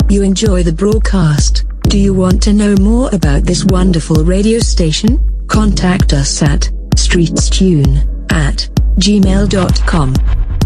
hope you enjoy the broadcast. Do you want to know more about this wonderful radio station? Contact us at streetstune@gmail.com.